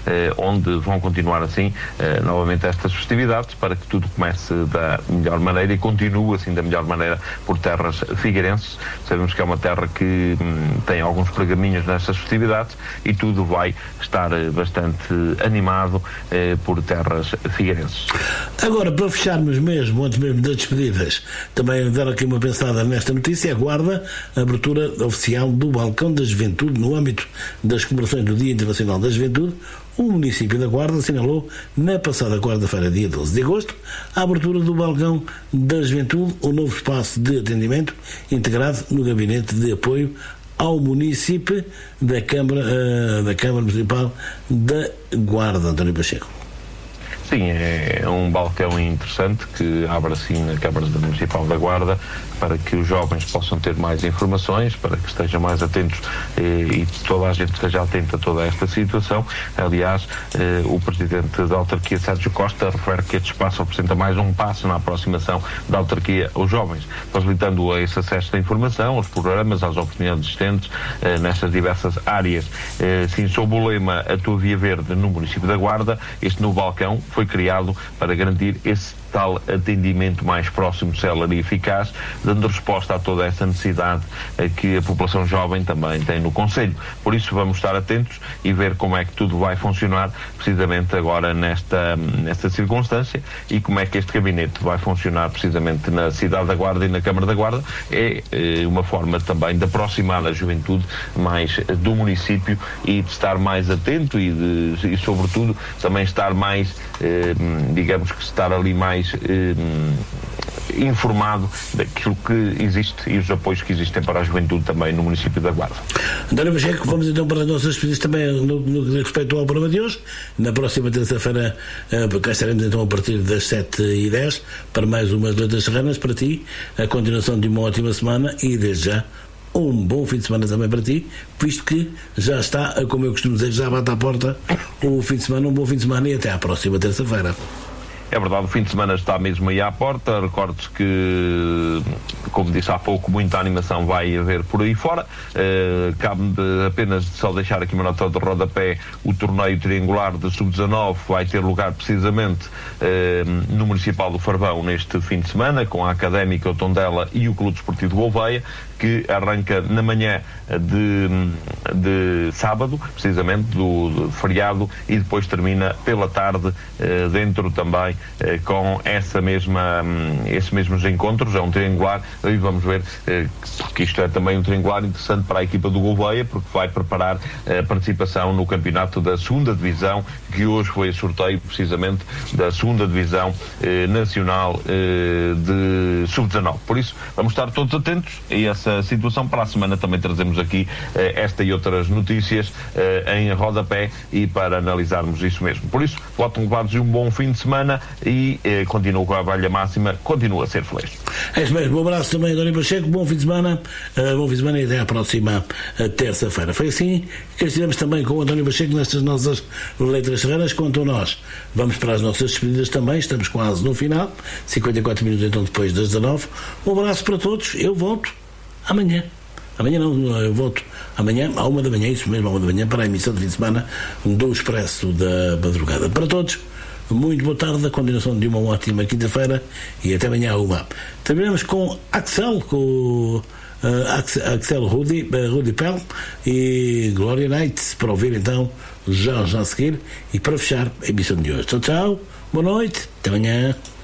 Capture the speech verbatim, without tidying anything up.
eh, onde vão continuar assim eh, novamente estas festividades, para que tudo comece da melhor maneira e continue assim da melhor maneira por terras figueirenses. Sabemos que é uma terra que hum, tem alguns pergaminhos nestas festividades e tudo vai estar eh, bastante animado eh, por terras figueirenses. Agora, para fecharmos mesmo, antes mesmo das despedidas, também dar aqui uma pensada nesta notícia. Aguarda a abertura oficial do Balcão da Juventude no âmbito das comemorações do Dia Internacional da Juventude. O município da Guarda assinalou na passada quarta-feira, dia doze de agosto, a abertura do Balcão da Juventude, um novo espaço de atendimento integrado no Gabinete de Apoio ao município da Câmara, uh, da Câmara Municipal da Guarda. António Pacheco. Sim, é um balcão interessante que abre assim na Câmara Municipal da Guarda, para que os jovens possam ter mais informações, para que estejam mais atentos eh, e toda a gente esteja atenta a toda esta situação. Aliás, eh, o Presidente da Autarquia, Sérgio Costa, refere que este espaço representa mais um passo na aproximação da autarquia aos jovens, facilitando esse acesso à informação, aos programas, às oportunidades existentes eh, nestas diversas áreas. Eh, sim, sob o lema A Tua Via Verde no município da Guarda, este novo balcão foi criado para garantir esse tal atendimento mais próximo, célere e eficaz, dando resposta a toda essa necessidade eh, que a população jovem também tem no concelho. Por isso vamos estar atentos e ver como é que tudo vai funcionar precisamente agora nesta, nesta circunstância, e como é que este gabinete vai funcionar precisamente na cidade da Guarda e na Câmara da Guarda. É eh, uma forma também de aproximar a juventude mais eh, do município e de estar mais atento e, de, e sobretudo também estar mais, eh, digamos que estar ali mais Eh, informado daquilo que existe e os apoios que existem para a juventude também no município da Guarda. António Pacheco, vamos então para as nossas despedidas também no, no que diz respeito ao programa de hoje. Na próxima terça-feira uh, cá estaremos então a partir das sete e dez para mais umas Letras Serranas para ti, a continuação de uma ótima semana e desde já um bom fim de semana também para ti, visto que já está, como eu costumo dizer, já bate à porta o fim de semana. Um bom fim de semana e até à próxima terça-feira. É verdade, o fim de semana está mesmo aí à porta. Recordo-se que, como disse há pouco, muita animação vai haver por aí fora. Uh, cabe-me de apenas só deixar aqui uma nota de rodapé. O torneio triangular de sub dezanove vai ter lugar precisamente uh, no Municipal do Farbão neste fim de semana, com a Académica, o Tondela e o Clube Desportivo de Gouveia, que arranca na manhã de, de sábado, precisamente, do, do feriado, e depois termina pela tarde, uh, dentro também uh, com essa mesma, um, esses mesmos encontros. É um triangular, e vamos ver, uh, porque isto é também um triangular interessante para a equipa do Gouveia, porque vai preparar a participação no campeonato da segunda Divisão, que hoje foi a sorteio precisamente da segunda Divisão uh, Nacional uh, de sub dezanove. Por isso, vamos estar todos atentos a essa situação. Para a semana também trazemos aqui uh, esta e outras notícias uh, em rodapé, e para analisarmos isso mesmo. Por isso, voto levados e um bom fim de semana, e uh, continuo com a velha máxima, continua a ser feliz. É isso mesmo, um abraço também, António Pacheco, bom fim de semana, uh, bom fim de semana e até à próxima uh, terça-feira. Foi assim que estivemos também com o António Pacheco nestas nossas Letras Serranas. Quanto a nós, vamos para as nossas despedidas também, estamos quase no final, cinquenta e quatro minutos então depois das dezanove. Um abraço para todos, eu volto amanhã. Amanhã não, eu volto amanhã, à uma da manhã, isso mesmo, à uma da manhã, para a emissão de fim de semana do Expresso da Madrugada. Para todos, muito boa tarde, a continuação de uma ótima quinta-feira e até amanhã à uma. Terminamos com Axel, com uh, Axel, Axel Rudy, uh, Rudy Pell e Gloria Nights, para ouvir então já, já a seguir, e para fechar a emissão de hoje. Tchau, tchau, boa noite, até amanhã.